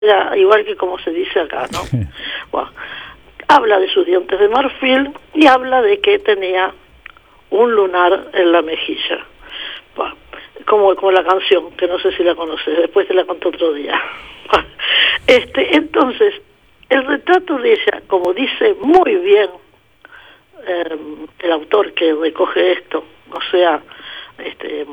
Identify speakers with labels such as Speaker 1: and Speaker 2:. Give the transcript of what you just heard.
Speaker 1: igual que como se dice acá, ¿no? Bueno, habla de sus dientes de marfil y habla de que tenía un lunar en la mejilla. Bueno, como la canción, que no sé si la conoces, después te la conto otro día. Entonces, el retrato de ella, como dice muy bien el autor que recoge esto, o sea,